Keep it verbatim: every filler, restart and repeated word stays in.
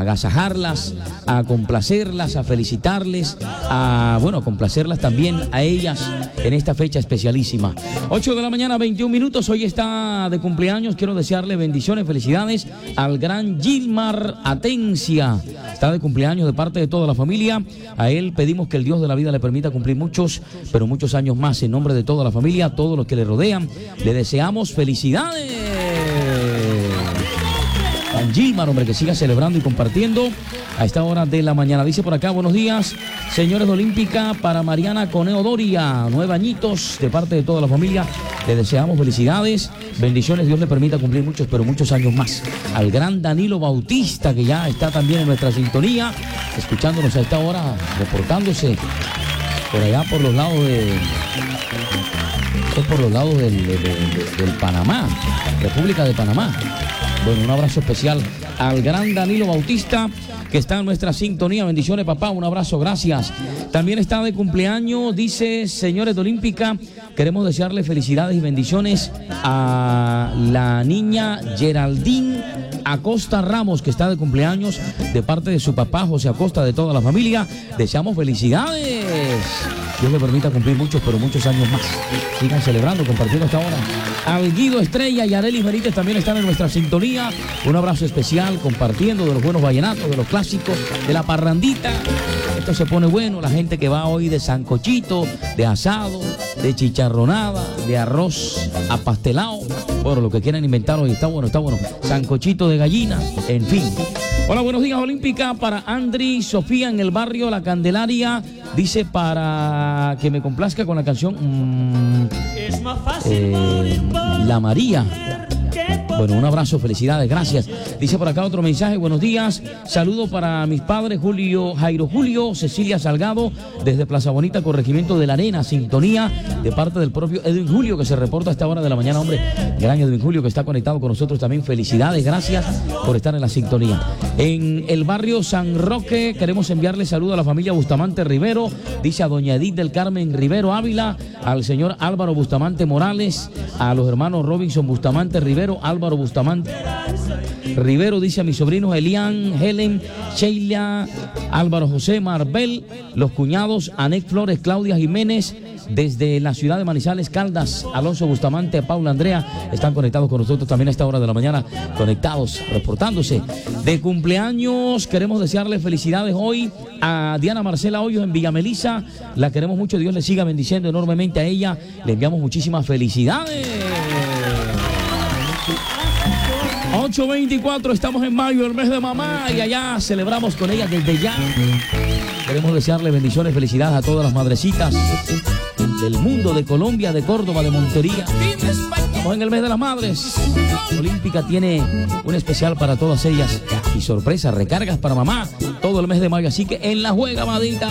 agasajarlas, a complacerlas, a felicitarles, a, bueno, a complacerlas también a ellas en esta fecha especialísima. ocho de la mañana, veintiún minutos, hoy está de cumpleaños, quiero desearle bendiciones, felicidades al gran Gilmar Atencia, está de cumpleaños de parte de toda la familia, a él pedimos que el Dios de la vida le permita cumplir muchos, pero muchos años más, en nombre de toda la familia, a todos los que le rodean, le deseamos felicidades. San Gilmar, hombre, que siga celebrando y compartiendo a esta hora de la mañana. Dice por acá, buenos días, señores de Olímpica, para Mariana Coneo Doria, nueve añitos, de parte de toda la familia, le deseamos felicidades, bendiciones, Dios le permita cumplir muchos, pero muchos años más. Al gran Danilo Bautista, que ya está también en nuestra sintonía, escuchándonos a esta hora, reportándose por allá por los lados de... por los lados del, del, del, del Panamá, República de Panamá. Bueno, un abrazo especial al gran Danilo Bautista, que está en nuestra sintonía. Bendiciones, papá, un abrazo, gracias. También está de cumpleaños, dice, señores de Olímpica, queremos desearle felicidades y bendiciones a la niña Geraldine Acosta Ramos, que está de cumpleaños, de parte de su papá José Acosta, de toda la familia. Deseamos felicidades. Dios le permita cumplir muchos, pero muchos años más. Sigan celebrando, compartiendo hasta ahora. Al Guido Estrella y Arelis Benítez también están en nuestra sintonía. Un abrazo especial, compartiendo de los buenos vallenatos, de los clásicos, de la parrandita. Esto se pone bueno, la gente que va hoy de sancochito, de asado, de chicharronada, de arroz apastelado. Bueno, lo que quieran inventar hoy, está bueno, está bueno. Sancochito de gallina, en fin. Hola, buenos días, Olímpica, para Andri Sofía en el barrio La Candelaria. Dice para que me complazca con la canción mmm, eh, La María. Bueno, un abrazo, felicidades, gracias. Dice por acá otro mensaje, buenos días, saludo para mis padres, Julio, Jairo Julio, Cecilia Salgado, desde Plaza Bonita, Corregimiento de la Arena, sintonía de parte del propio Edwin Julio, que se reporta a esta hora de la mañana, hombre, gran Edwin Julio, que está conectado con nosotros también, felicidades, gracias por estar en la sintonía. En el barrio San Roque, queremos enviarle saludo a la familia Bustamante Rivero, dice a doña Edith del Carmen Rivero Ávila, al señor Álvaro Bustamante Morales, a los hermanos Robinson Bustamante Rivero, Álvaro Bustamante Rivero, dice a mis sobrinos Elian, Helen, Sheila, Álvaro José, Marbel, los cuñados Anet Flores, Claudia Jiménez, desde la ciudad de Manizales, Caldas, Alonso Bustamante, Paula Andrea, están conectados con nosotros también a esta hora de la mañana, conectados, reportándose. De cumpleaños, queremos desearle felicidades hoy a Diana Marcela Hoyos en Villa Melisa, la queremos mucho, Dios le siga bendiciendo enormemente a ella, le enviamos muchísimas felicidades. ocho veinticuatro, estamos en mayo, el mes de mamá, y allá celebramos con ella desde ya. Queremos desearle bendiciones, felicidades a todas las madrecitas del mundo, de Colombia, de Córdoba, de Montería. Estamos en el mes de las madres. Olímpica tiene un especial para todas ellas y sorpresa, recargas para mamá todo el mes de mayo, así que en la juega, madita.